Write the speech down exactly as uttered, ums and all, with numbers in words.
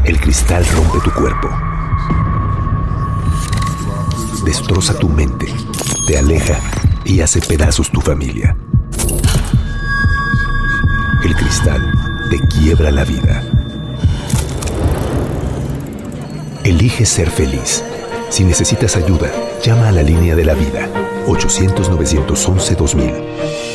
El cristal rompe tu cuerpo, destroza tu mente, te aleja y hace pedazos tu familia. El cristal te quiebra la vida. Elige ser feliz. Si necesitas ayuda, llama a la línea de la vida, ochocientos, nueve once, dos mil.